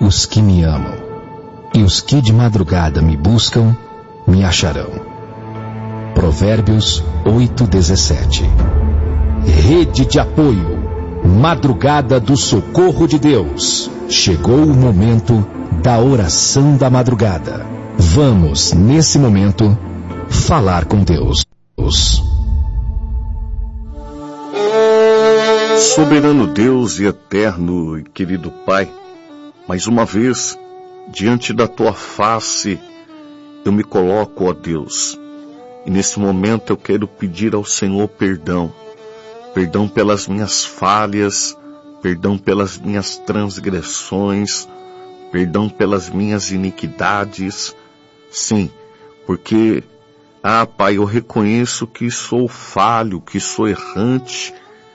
os que me amam, e os que de madrugada me buscam, me acharão. Provérbios 8:17. Rede de apoio, Madrugada do Socorro de Deus. Chegou o momento da oração da madrugada. Vamos, nesse momento, falar com Deus. Soberano Deus e eterno e querido Pai, mais uma vez, diante da Tua face, eu me coloco, ó Deus, e nesse momento eu quero pedir ao Senhor perdão pelas minhas falhas, perdão pelas minhas transgressões, perdão pelas minhas iniquidades. Sim, porque, Pai, eu reconheço que sou falho, que sou errante.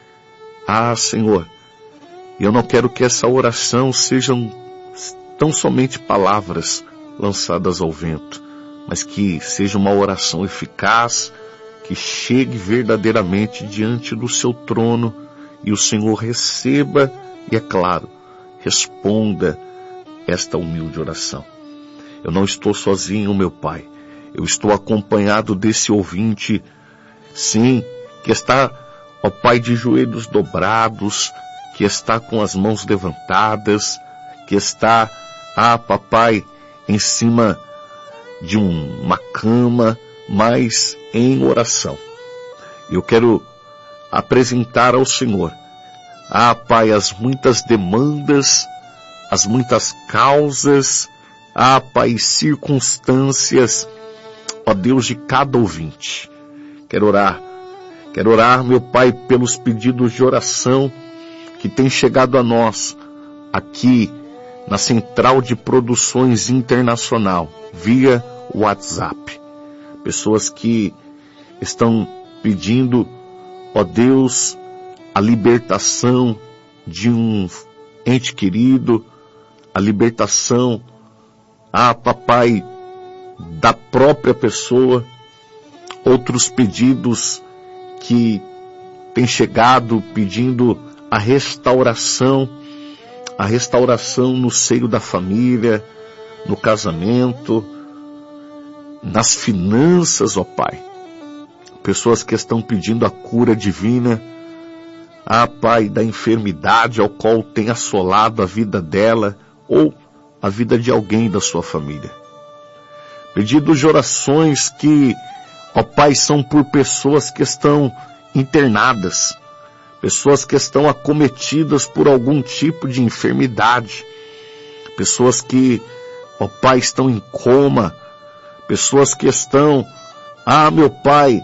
Senhor, eu não quero que essa oração sejam tão somente palavras lançadas ao vento, mas que seja uma oração eficaz, que chegue verdadeiramente diante do seu trono e o Senhor receba e, é claro, responda esta humilde oração. Eu não estou sozinho, meu Pai. Eu estou acompanhado desse ouvinte, sim, que está, ó Pai, de joelhos dobrados, que está com as mãos levantadas, que está, papai, em cima de uma cama, mas em oração. Eu quero apresentar ao Senhor, Pai, as muitas demandas, as muitas causas, Pai, circunstâncias, ó Deus, de cada ouvinte. Quero orar, meu Pai, pelos pedidos de oração que têm chegado a nós, aqui na Central de Produções Internacional, via WhatsApp. Pessoas que estão pedindo, ó Deus, a libertação de um ente querido, a libertação, papai, da própria pessoa. Outros pedidos que têm chegado pedindo a restauração no seio da família, no casamento, nas finanças, ó Pai. Pessoas que estão pedindo a cura divina, Pai, da enfermidade ao qual tem assolado a vida dela ou a vida de alguém da sua família. Pedidos de orações que, ó Pai, são por pessoas que estão internadas, pessoas que estão acometidas por algum tipo de enfermidade, pessoas que, ó Pai, estão em coma, pessoas que estão, meu Pai,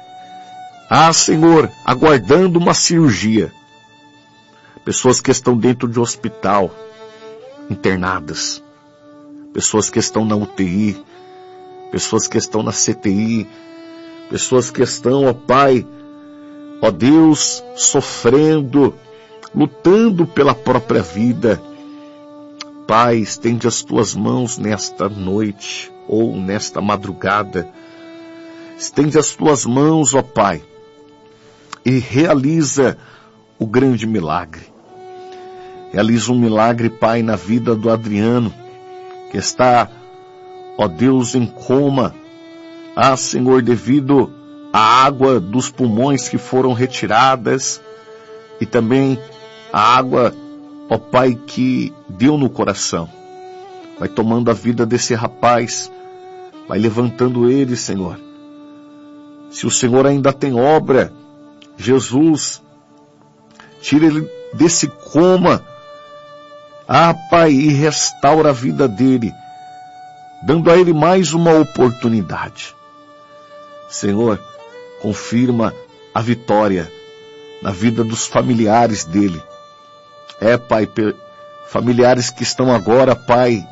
Senhor, aguardando uma cirurgia, pessoas que estão dentro de hospital, internadas, pessoas que estão na UTI, pessoas que estão na CTI, pessoas que estão, ó Pai, ó Deus, sofrendo, lutando pela própria vida. Pai, estende as Tuas mãos nesta noite ou nesta madrugada. Estende as Tuas mãos, ó Pai, e realiza o grande milagre. Realiza um milagre, Pai, na vida do Adriano, que está, ó Deus, em coma. Senhor, devido à água dos pulmões que foram retiradas e também a água, ó Pai, que deu no coração. Vai tomando a vida desse rapaz, vai levantando ele, Senhor. Se o Senhor ainda tem obra, Jesus, tira ele desse coma, Pai, e restaura a vida dele, dando a ele mais uma oportunidade. Senhor, confirma a vitória na vida dos familiares dele. Pai, familiares que estão agora, Pai,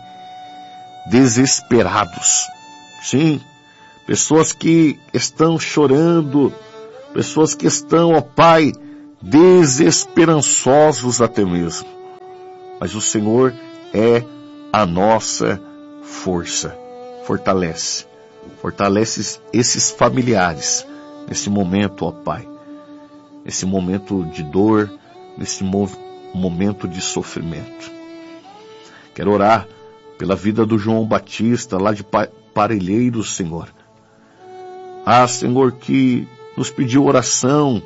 desesperados. Sim, pessoas que estão chorando, pessoas que estão, ó Pai, desesperançosos até mesmo. Mas o Senhor é a nossa força. Fortalece esses familiares nesse momento, ó Pai, nesse momento de dor, nesse momento de sofrimento. Quero orar pela vida do João Batista, lá de Parelheiros, Senhor. Senhor, que nos pediu oração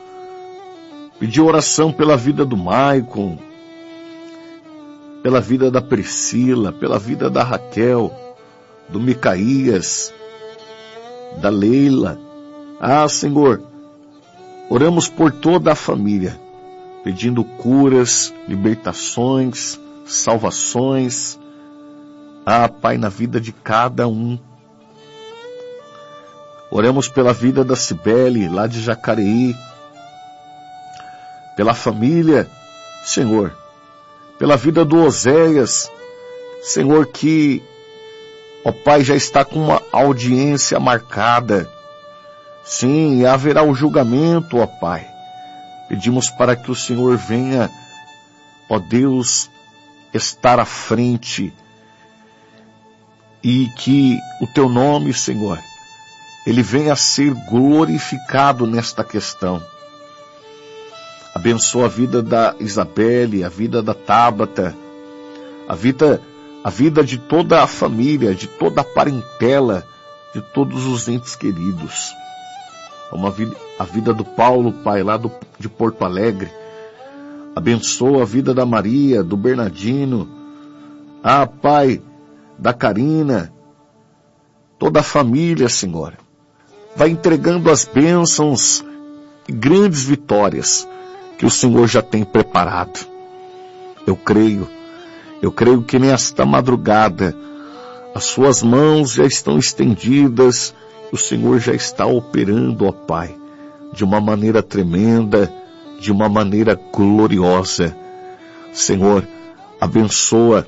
pela vida do Maicon, pela vida da Priscila, pela vida da Raquel, do Micaías, da Leila. Senhor, oramos por toda a família, pedindo curas, libertações, salvações. Pai, na vida de cada um. Oramos pela vida da Cibele, lá de Jacareí, pela família, Senhor, pela vida do Oséias, Senhor, que, Pai, já está com uma audiência marcada. Sim, haverá o julgamento, Pai. Pedimos para que o Senhor venha, Deus, estar à frente e que o Teu nome, Senhor, Ele venha a ser glorificado nesta questão. Abençoa a vida da Isabelle, a vida da Tábata, a vida de toda a família, de toda a parentela, de todos os entes queridos. A vida do Paulo, Pai, lá de Porto Alegre. Abençoa a vida da Maria, do Bernardino, Pai, da Karina, toda a família, Senhor. Vai entregando as bênçãos e grandes vitórias que o Senhor já tem preparado. Eu creio que nesta madrugada as suas mãos já estão estendidas, o Senhor já está operando, Pai, de uma maneira tremenda, de uma maneira gloriosa. Senhor, abençoa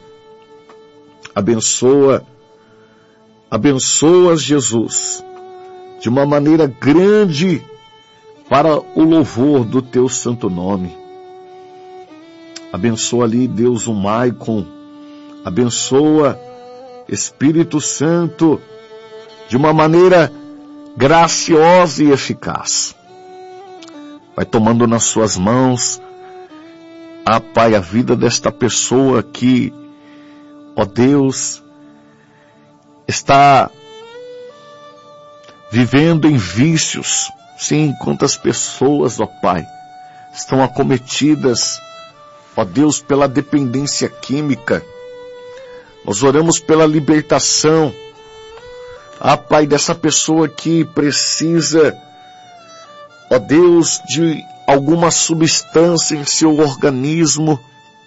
Jesus, de uma maneira grande, para o louvor do Teu santo nome. Abençoa ali, Deus, o Maicon. Abençoa, Espírito Santo, de uma maneira graciosa e eficaz. Vai tomando nas suas mãos, Pai, a vida desta pessoa que, Deus, está vivendo em vícios. Sim, quantas pessoas, Pai, estão acometidas, Deus, pela dependência química. Nós oramos pela libertação, Pai, dessa pessoa que precisa, Deus, de alguma substância em seu organismo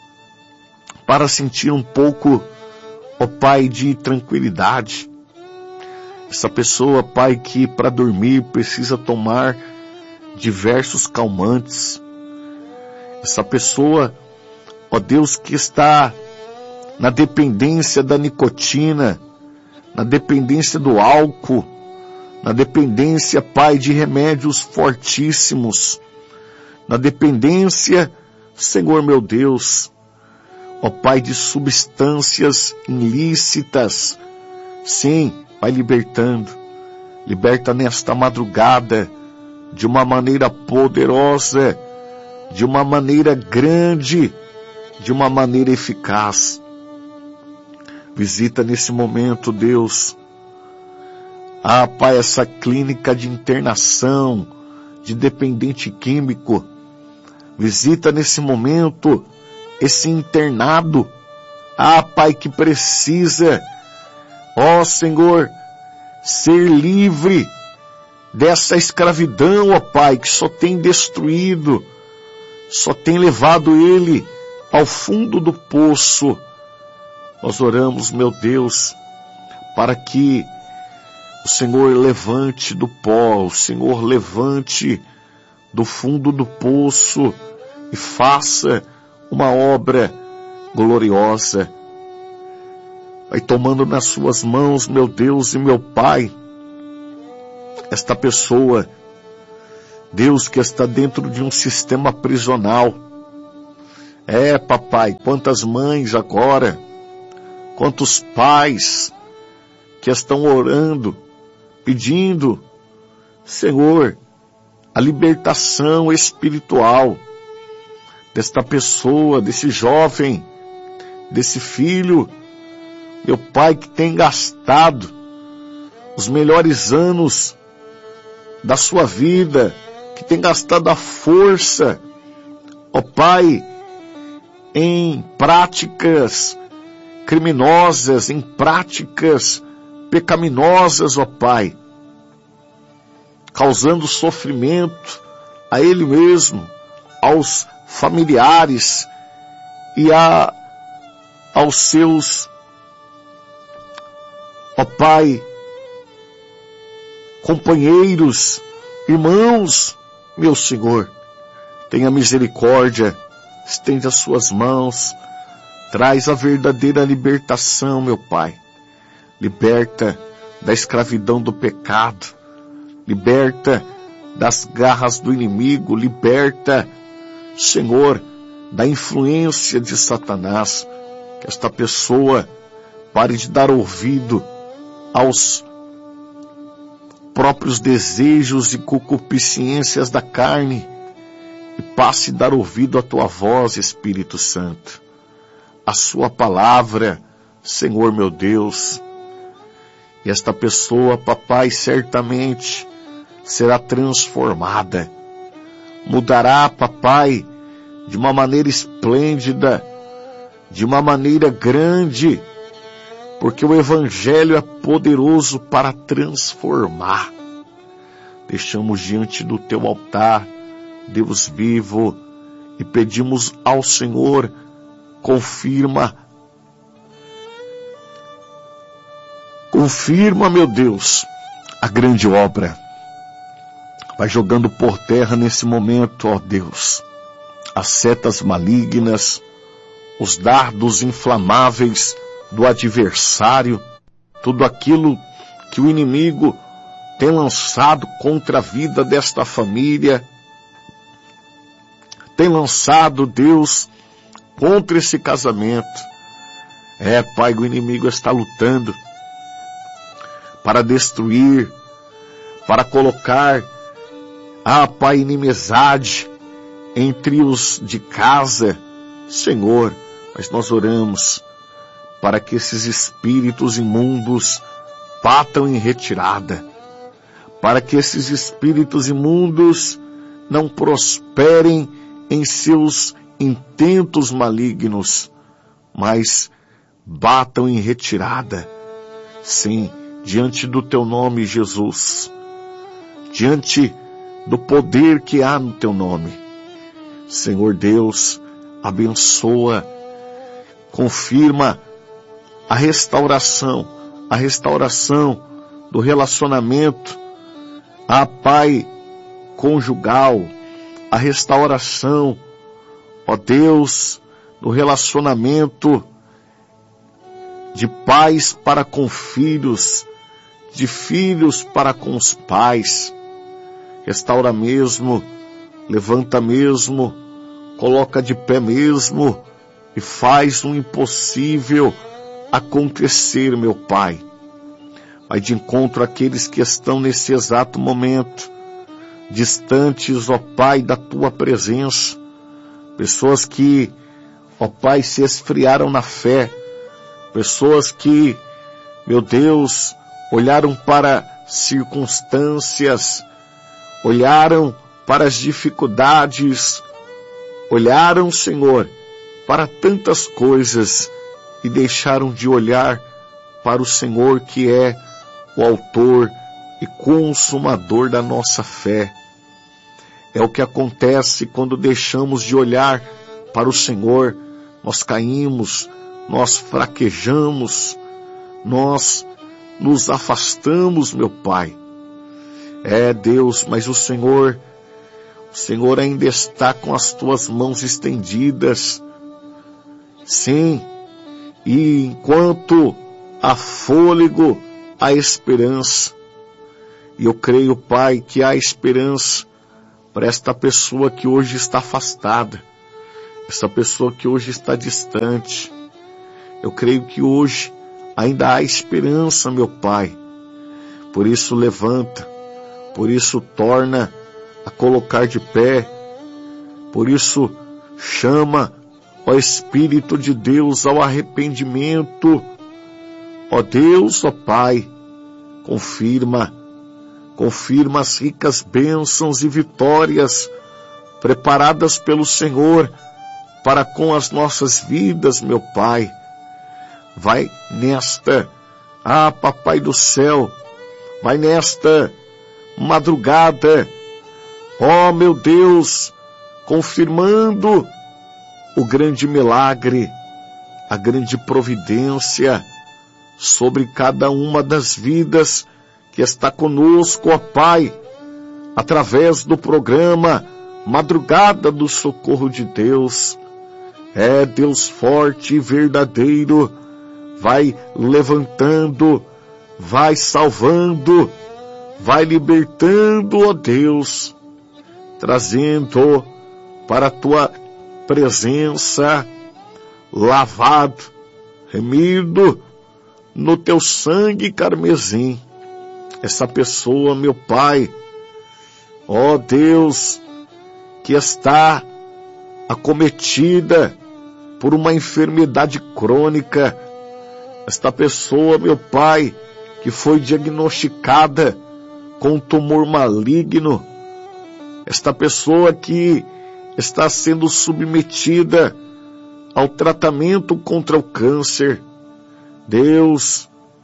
para sentir um pouco, Pai, de tranquilidade. Essa pessoa, Pai, que para dormir precisa tomar diversos calmantes. Essa pessoa, Deus, que está na dependência da nicotina, na dependência do álcool, na dependência, Pai, de remédios fortíssimos, na dependência, Senhor meu Deus, Pai, de substâncias ilícitas. Sim, vai libertando. Liberta nesta madrugada de uma maneira poderosa, de uma maneira grande, de uma maneira eficaz. Visita nesse momento, Deus, Pai, essa clínica de internação de dependente químico. Visita nesse momento esse internado, Pai, que precisa, Senhor, ser livre dessa escravidão, Pai, que só tem destruído, só tem levado ele ao fundo do poço. Nós oramos, meu Deus, para que o Senhor levante do pó, o Senhor levante do fundo do poço e faça uma obra gloriosa. Vai tomando nas suas mãos, meu Deus e meu Pai, esta pessoa, Deus, que está dentro de um sistema prisional. Papai, quantas mães agora, quantos pais que estão orando, pedindo, Senhor, a libertação espiritual desta pessoa, desse jovem, desse filho, meu Pai, que tem gastado os melhores anos da sua vida, que tem gastado a força, ó Pai, em práticas criminosas, em práticas pecaminosas, ó Pai, causando sofrimento a ele mesmo, aos familiares e aos seus, ó Pai, companheiros, irmãos. Meu Senhor, tenha misericórdia, estende as suas mãos, traz a verdadeira libertação, meu Pai. Liberta da escravidão do pecado, liberta das garras do inimigo, liberta, Senhor, da influência de Satanás. Que esta pessoa pare de dar ouvido aos próprios desejos e concupiscências da carne e passe a dar ouvido à tua voz, Espírito Santo, a sua palavra, Senhor meu Deus. E esta pessoa, papai, certamente será transformada, mudará, papai, de uma maneira esplêndida, de uma maneira grande, porque o Evangelho é poderoso para transformar. Deixamos diante do teu altar, Deus vivo, e pedimos ao Senhor, confirma, meu Deus, a grande obra. Vai jogando por terra nesse momento, ó Deus, as setas malignas, os dardos inflamáveis do adversário, tudo aquilo que o inimigo tem lançado contra a vida desta família, tem lançado, Deus, contra esse casamento. Pai, o inimigo está lutando para destruir, para colocar, Pai, inimizade entre os de casa, Senhor, mas nós oramos para que esses espíritos imundos batam em retirada, para que esses espíritos imundos não prosperem em seus intentos malignos, mas batam em retirada, sim, diante do teu nome, Jesus, diante do poder que há no teu nome. Senhor Deus, abençoa, confirma a restauração do relacionamento, Pai, conjugal, a restauração, ó Deus, do relacionamento de pais para com filhos, de filhos para com os pais. Restaura mesmo, levanta mesmo, coloca de pé mesmo e faz o impossível acontecer, meu Pai. Vai de encontro àqueles que estão nesse exato momento, distantes, ó Pai, da tua presença. Pessoas que, ó Pai, se esfriaram na fé. Pessoas que, meu Deus, olharam para circunstâncias, olharam para as dificuldades, olharam, Senhor, para tantas coisas e deixaram de olhar para o Senhor, que é o autor e consumador da nossa fé. É o que acontece quando deixamos de olhar para o Senhor. Nós caímos, nós fraquejamos, nós nos afastamos, meu Pai. Deus, mas o Senhor ainda está com as tuas mãos estendidas. Sim, e enquanto há fôlego, há esperança. E eu creio, Pai, que há esperança para esta pessoa que hoje está afastada, esta pessoa que hoje está distante. Eu creio que hoje ainda há esperança, meu Pai. Por isso levanta, por isso torna a colocar de pé, por isso chama ó Espírito de Deus, ao arrependimento. Ó Deus, ó Pai, confirma as ricas bênçãos e vitórias preparadas pelo Senhor para com as nossas vidas, meu Pai. Vai nesta, Papai do céu, vai nesta madrugada, ó meu Deus, confirmando o grande milagre, a grande providência sobre cada uma das vidas que está conosco, ó Pai, através do programa Madrugada do Socorro de Deus. É Deus forte e verdadeiro, vai levantando, vai salvando, vai libertando, ó Deus, trazendo para a Tua presença, lavado, remido no Teu sangue carmesim. Essa pessoa, meu Pai, ó Deus, que está acometida por uma enfermidade crônica, esta pessoa, meu Pai, que foi diagnosticada com um tumor maligno, esta pessoa que está sendo submetida ao tratamento contra o câncer. Deus,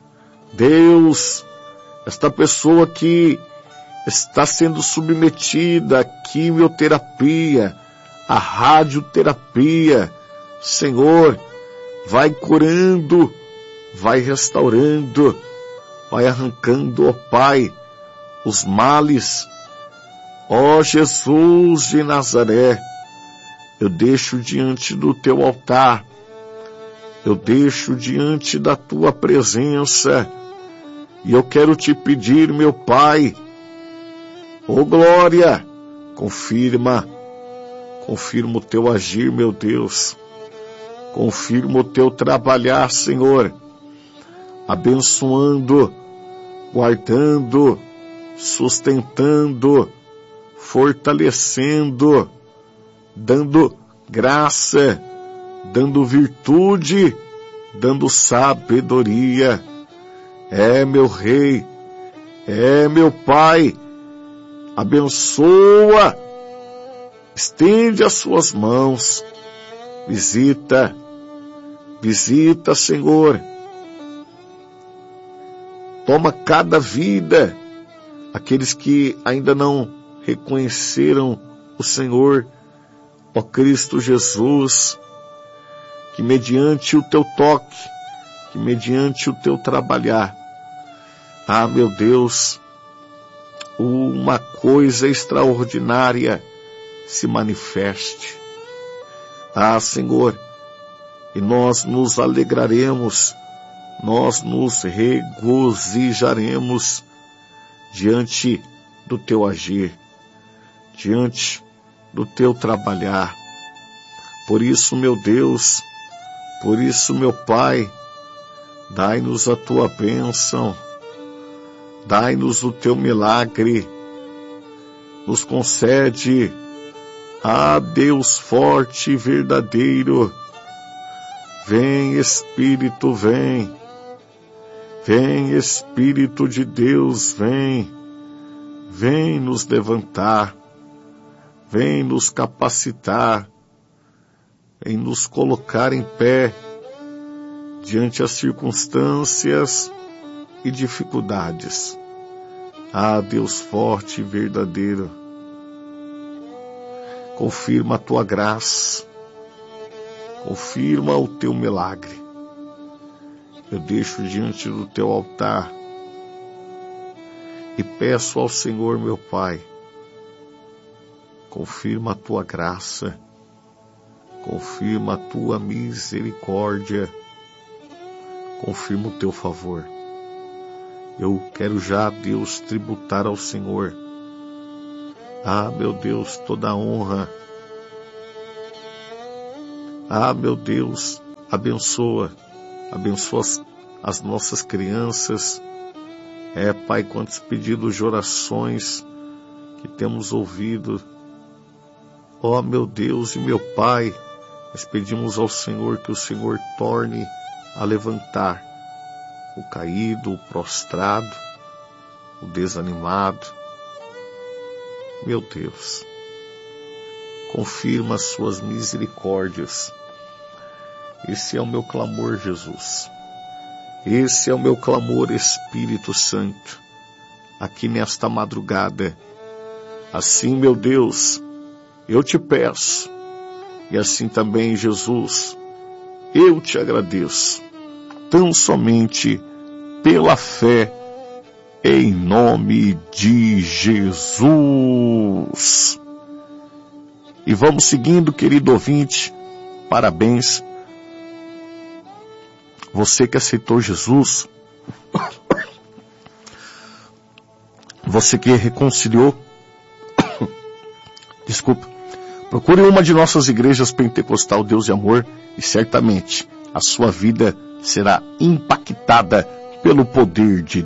esta pessoa que está sendo submetida à quimioterapia, à radioterapia, Senhor, vai curando, vai restaurando, vai arrancando, ó Pai, os males. Ó Jesus de Nazaré, eu deixo diante do Teu altar, eu deixo diante da Tua presença, e eu quero Te pedir, meu Pai, ó glória, confirma o Teu agir, meu Deus, confirma o Teu trabalhar, Senhor, abençoando, guardando, sustentando, fortalecendo, dando graça, dando virtude, dando sabedoria. É meu Rei, é meu Pai, abençoa, estende as Suas mãos, visita, Senhor, toma cada vida, aqueles que ainda não reconheceram o Senhor, ó Cristo Jesus, que mediante o Teu toque, que mediante o Teu trabalhar, meu Deus, uma coisa extraordinária se manifeste. Senhor, e nós nos alegraremos, nós nos regozijaremos diante do Teu agir, diante do Teu trabalhar. Por isso, meu Deus, por isso, meu Pai, dai-nos a Tua bênção, dai-nos o Teu milagre, nos concede, Deus forte e verdadeiro, vem Espírito, vem Espírito de Deus, vem nos levantar, vem nos capacitar, vem nos colocar em pé diante as circunstâncias e dificuldades. Deus forte e verdadeiro, confirma a Tua graça, confirma o Teu milagre. Eu deixo diante do Teu altar e peço ao Senhor, meu Pai, confirma a Tua graça, confirma a Tua misericórdia, confirma o Teu favor. Eu quero já, Deus, tributar ao Senhor, meu Deus, toda a honra. Meu Deus, abençoa as nossas crianças. Pai, quantos pedidos de orações que temos ouvido. Meu Deus e meu Pai, Nós pedimos ao Senhor que o Senhor torne a levantar o caído, o prostrado, o desanimado. Meu Deus, confirma as suas misericórdias. Esse é o meu clamor, Jesus. Esse é o meu clamor, Espírito Santo, aqui nesta madrugada. Assim, meu Deus, eu te peço, e assim também, Jesus, eu te agradeço, tão somente pela fé, em nome de Jesus. E vamos seguindo, querido ouvinte, parabéns. Você que aceitou Jesus, você que reconciliou, desculpa, procure uma de nossas igrejas Pentecostal Deus e Amor e certamente a sua vida será impactada pelo poder de